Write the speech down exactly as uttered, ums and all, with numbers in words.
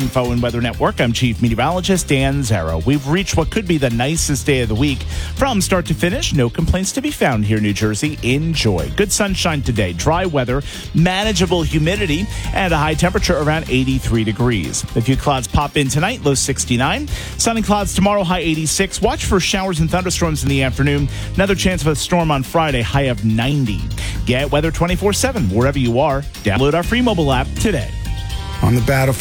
Info and Weather Network. I'm Chief Meteorologist Dan Zarrow. We've reached what could be the nicest day of the week. From start to finish, no complaints to be found here in New Jersey. Enjoy. Good sunshine today, dry weather, manageable humidity, and a high temperature around eighty-three degrees. A few clouds pop in tonight, low sixty-nine. Sun and clouds tomorrow, high eighty-six. Watch for showers and thunderstorms in the afternoon. Another chance of a storm on Friday, high of ninety. Get weather twenty-four seven wherever you are. Download our free mobile app today. On the battlefield.